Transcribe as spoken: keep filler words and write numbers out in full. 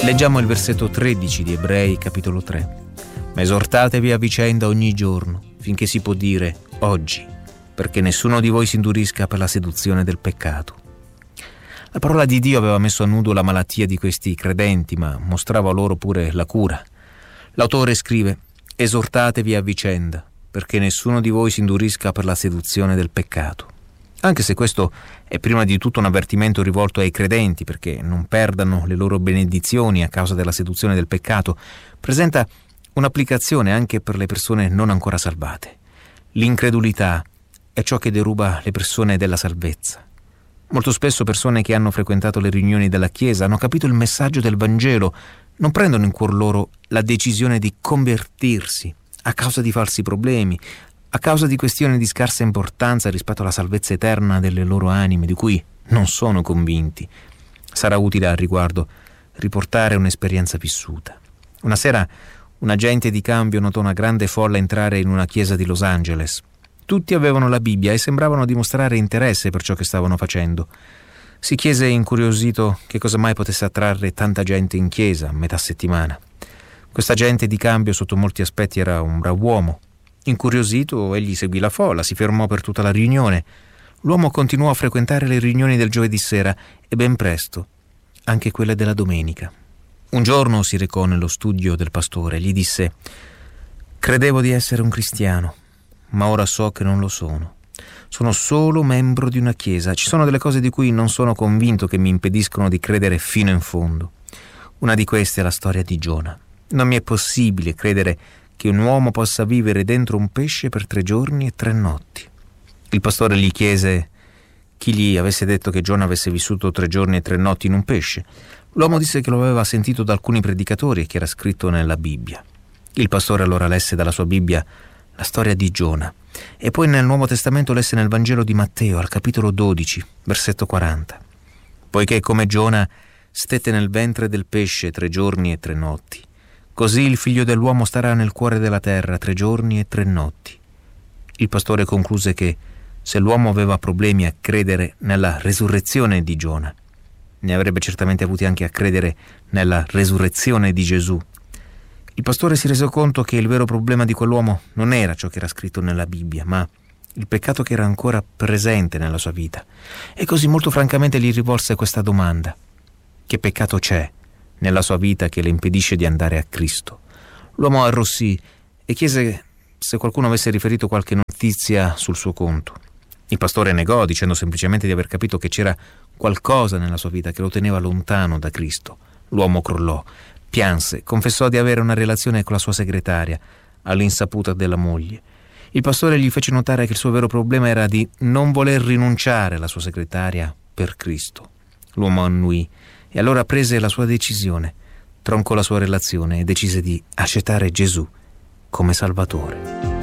Leggiamo il versetto tredici di Ebrei, capitolo tre. Ma esortatevi a vicenda ogni giorno, finché si può dire oggi, perché nessuno di voi si indurisca per la seduzione del peccato. La parola di Dio aveva messo a nudo la malattia di questi credenti, ma mostrava loro pure la cura. L'autore scrive: esortatevi a vicenda, perché nessuno di voi si indurisca per la seduzione del peccato. Anche se questo è prima di tutto un avvertimento rivolto ai credenti perché non perdano le loro benedizioni a causa della seduzione del peccato, presenta un'applicazione anche per le persone non ancora salvate. L'incredulità è ciò che deruba le persone della salvezza. Molto spesso persone che hanno frequentato le riunioni della Chiesa hanno capito il messaggio del Vangelo, non prendono in cuor loro la decisione di convertirsi a causa di falsi problemi, a causa di questioni di scarsa importanza rispetto alla salvezza eterna delle loro anime, di cui non sono convinti. Sarà utile al riguardo riportare un'esperienza vissuta. Una sera un agente di cambio notò una grande folla entrare in una chiesa di Los Angeles. Tutti avevano la Bibbia e sembravano dimostrare interesse per ciò che stavano facendo. Si chiese incuriosito che cosa mai potesse attrarre tanta gente in chiesa a metà settimana. Quest'agente di cambio sotto molti aspetti era un brav'uomo. Incuriosito, egli seguì la folla, si fermò per tutta la riunione. L'uomo continuò a frequentare le riunioni del giovedì sera e ben presto anche quelle della domenica. Un giorno si recò nello studio del pastore e gli disse: «Credevo di essere un cristiano, ma ora so che non lo sono. Sono solo membro di una chiesa. Ci sono delle cose di cui non sono convinto che mi impediscono di credere fino in fondo. Una di queste è la storia di Giona. Non mi è possibile credere che un uomo possa vivere dentro un pesce per tre giorni e tre notti». Il pastore gli chiese chi gli avesse detto che Giona avesse vissuto tre giorni e tre notti in un pesce. L'uomo disse che lo aveva sentito da alcuni predicatori e che era scritto nella Bibbia. Il pastore allora lesse dalla sua Bibbia la storia di Giona e poi nel Nuovo Testamento lesse nel Vangelo di Matteo al capitolo dodici, versetto quaranta. Poiché come Giona stette nel ventre del pesce tre giorni e tre notti, così il figlio dell'uomo starà nel cuore della terra tre giorni e tre notti. Il pastore concluse che se l'uomo aveva problemi a credere nella resurrezione di Giona, ne avrebbe certamente avuti anche a credere nella resurrezione di Gesù. Il pastore si rese conto che il vero problema di quell'uomo non era ciò che era scritto nella Bibbia, ma il peccato che era ancora presente nella sua vita. E così molto francamente gli rivolse questa domanda: che peccato c'è nella sua vita che le impedisce di andare a Cristo? L'uomo arrossì e chiese se qualcuno avesse riferito qualche notizia sul suo conto. Il pastore negò, dicendo semplicemente di aver capito che c'era qualcosa nella sua vita che lo teneva lontano da Cristo. L'uomo crollò, pianse, confessò di avere una relazione con la sua segretaria, all'insaputa della moglie. Il pastore gli fece notare che il suo vero problema era di non voler rinunciare alla sua segretaria per Cristo. L'uomo annuì e allora prese la sua decisione, troncò la sua relazione e decise di accettare Gesù come Salvatore.